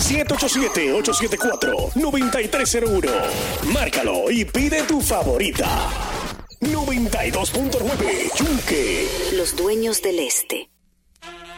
787-874-9301. Márcalo y pide tu favorita. 92.9 Yunque. Los dueños del este.